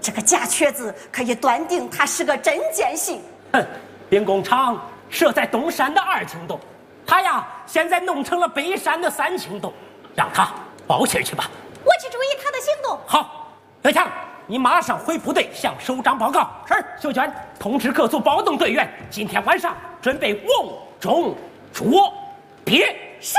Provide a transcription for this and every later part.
这个假瘸子可以断定他是个真奸细。 哼，兵工厂设在东山的2清洞，他呀现在弄成了北山的3清洞，让他报信去吧。 我去注意他的行动。 好，刘强，你马上回部队向首长报告。是，秀娟，通知各组暴动队员，今天晚上准备瓮中捉鳖。 是。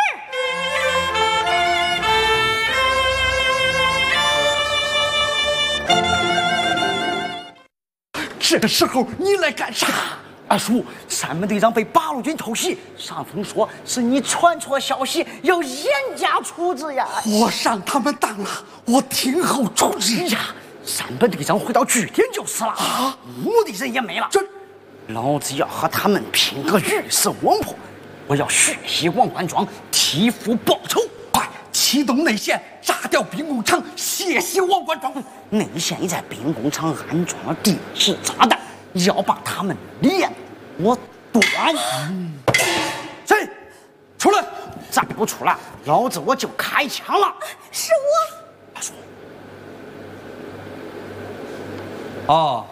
这个时候你来干啥？二叔，山本队长被八路军偷袭，上峰说是你传错消息，要严加处置呀。 我上他们当了，我听候处置呀。山本队长回到据点就是了啊，目的人也没了。 这， 老子要和他们拼个鱼死网破！我要血洗王官庄，替父报仇！ 快启动内线，炸掉兵工厂，血洗王官庄。 内线已在兵工厂安装了定时炸弹，要把他们连我断。 谁出来？ 再不出来，老子我就开枪了。 是我。 他说。 哦，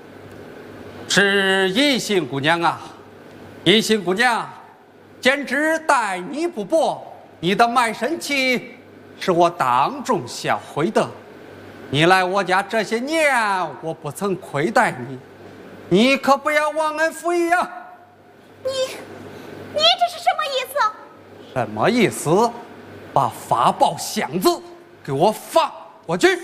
是银杏姑娘啊，银杏姑娘，简直待你不薄，你的卖身契是我当众销毁的。你来我家这些年，我不曾亏待你，你可不要忘恩负义啊！ 你这是什么意思？ 什么意思？把发报箱子给我放过去。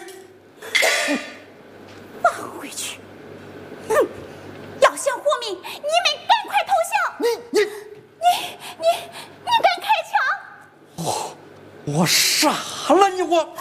放回去！哼！要想活命，你们赶快投降！你敢开枪？ 我杀了你！我